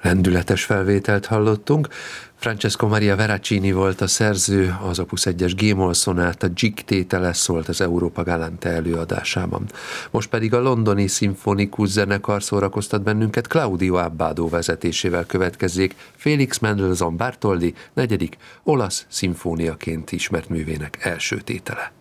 Lendületes felvételt hallottunk. Francesco Maria Veracini volt a szerző, az Opus 1-es G-moll szonáta Gig tétele szólt az Europa Galante előadásában. Most pedig a londoni szimfonikus zenekar szórakoztat bennünket Claudio Abbado vezetésével következzék Félix Mendelssohn Bartholdy 4. olasz szimfóniaként ismert művének első tétele.